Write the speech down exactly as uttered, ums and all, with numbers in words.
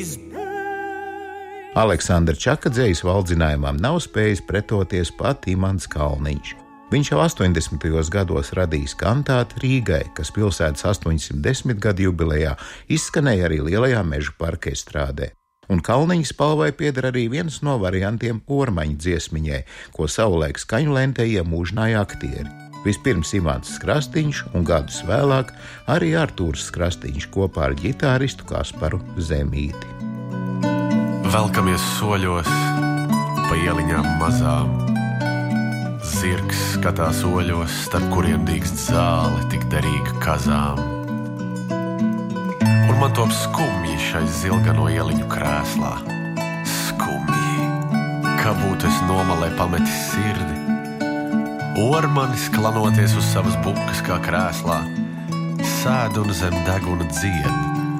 Aleksandra Čaka dzejas valdzinājumam nav spējis pretoties pat Imants Kalniņš. Viņš jau astoņdesmitajos gados radījis kantātu Rīgai, kas pilsētas astoņsimt desmit gadu jubilejā izskanēja arī Lielajā Meža parka estrādē. Un Kalniņa spalvai pieder arī viens no variantiem Ormaņa dziesmiņai, ko savulaik skaņu lentē iemūžināja aktieri. Vispirms Imants Skrastiņš un gadus vēlāk arī Artūrs Skrastiņš kopā ar ģitāristu Kasparu Zemīti. Velkamies soļos pa ieliņām mazām. Zirgs skatās oļos, starp kuriem dīkst zāle tik derīga kazām. Un man top skumji šai zilgano ieliņu krēslā. Skumji, kā būtu es nomalē pametis sirdi. Ormanis klanoties uz savas bukas kā krēslā, sēd un zem deguna dzied.